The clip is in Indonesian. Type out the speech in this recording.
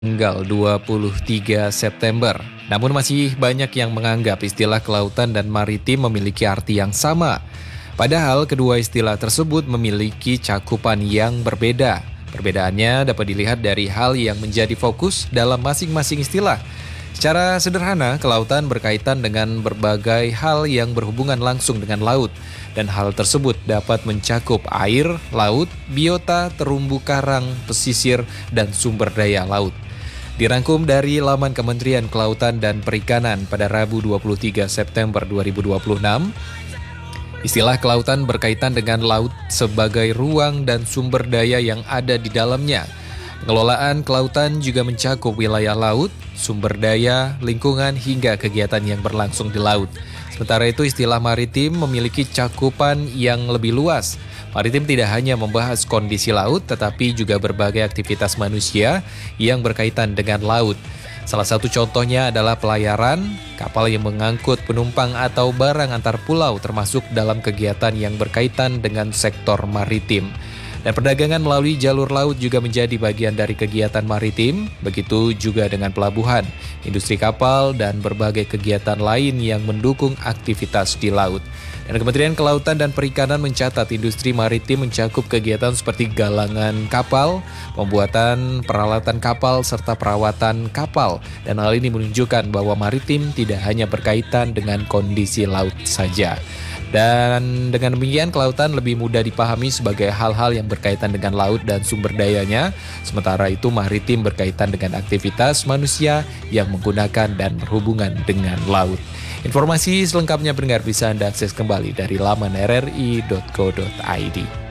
Tanggal 23 September. Namun masih banyak yang menganggap istilah kelautan dan maritim memiliki arti yang sama. Padahal kedua istilah tersebut memiliki cakupan yang berbeda. Perbedaannya dapat dilihat dari hal yang menjadi fokus dalam masing-masing istilah. Secara sederhana, kelautan berkaitan dengan berbagai hal yang berhubungan langsung dengan laut. Dan hal tersebut dapat mencakup air, laut, biota, terumbu karang, pesisir, dan sumber daya laut. Dirangkum dari laman Kementerian Kelautan dan Perikanan pada Rabu 23 September 2026, istilah kelautan berkaitan dengan laut sebagai ruang dan sumber daya yang ada di dalamnya. Pengelolaan kelautan juga mencakup wilayah laut, sumber daya, lingkungan, hingga kegiatan yang berlangsung di laut. Sementara itu istilah maritim memiliki cakupan yang lebih luas. Maritim tidak hanya membahas kondisi laut, tetapi juga berbagai aktivitas manusia yang berkaitan dengan laut. Salah satu contohnya adalah pelayaran, kapal yang mengangkut penumpang atau barang antar pulau termasuk dalam kegiatan yang berkaitan dengan sektor maritim. Dan perdagangan melalui jalur laut juga menjadi bagian dari kegiatan maritim, begitu juga dengan pelabuhan, industri kapal, dan berbagai kegiatan lain yang mendukung aktivitas di laut. Dan Kementerian Kelautan dan Perikanan mencatat industri maritim mencakup kegiatan seperti galangan kapal, pembuatan peralatan kapal, serta perawatan kapal. Dan hal ini menunjukkan bahwa maritim tidak hanya berkaitan dengan kondisi laut saja. Dan dengan demikian kelautan lebih mudah dipahami sebagai hal-hal yang berkaitan dengan laut dan sumber dayanya. Sementara itu maritim berkaitan dengan aktivitas manusia yang menggunakan dan berhubungan dengan laut. Informasi selengkapnya pendengar bisa Anda akses kembali dari laman rri.co.id.